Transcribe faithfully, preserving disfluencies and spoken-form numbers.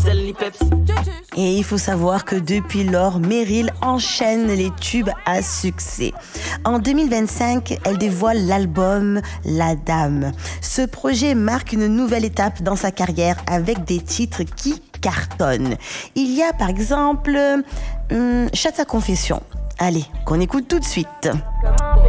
sel ni Pepsi. Et il faut savoir que depuis lors, Meryl enchaîne les tubes à succès. En deux mille vingt-cinq, elle dévoile l'album La Dame. Ce projet marque une nouvelle étape dans sa carrière avec des titres qui cartonnent. Il y a par exemple hum, Chata Confession. Allez, qu'on écoute tout de suite.